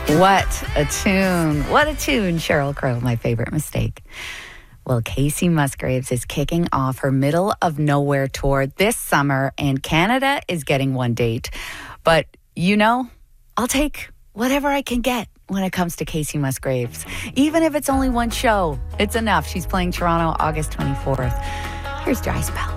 What a tune. What a tune, Sheryl Crow, my favorite mistake. Well, Kacey Musgraves is kicking off her Middle of Nowhere tour this summer, and Canada is getting one date. But, I'll take whatever I can get when it comes to Kacey Musgraves. Even if it's only one show, it's enough. She's playing Toronto August 24th. Here's Dry Spell.